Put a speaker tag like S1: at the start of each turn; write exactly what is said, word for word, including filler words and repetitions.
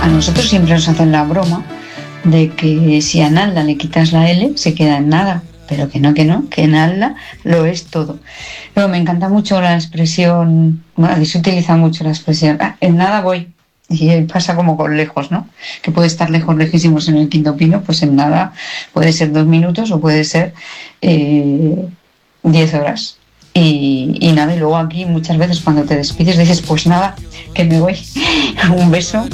S1: a nosotros siempre nos hacen la broma de que si a Nalda le quitas la L, se queda en nada. Pero que no, que no, que Nalda lo es todo. Luego me encanta mucho la expresión, bueno, aquí se utiliza mucho la expresión, ah, en nada voy. Y pasa como con lejos, ¿no? Que puede estar lejos, lejísimos en el Quinto Pino, pues en nada puede ser dos minutos o puede ser eh, diez horas. Y, y nada, y luego aquí muchas veces cuando te despides dices, pues nada, que me voy. Un beso.